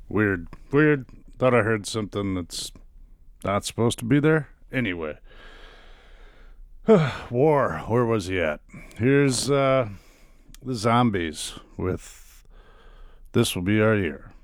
Weird. Weird. Thought I heard something that's not supposed to be there. Anyway. War. Where was he at? Here's the zombies with This Will Be Our Year.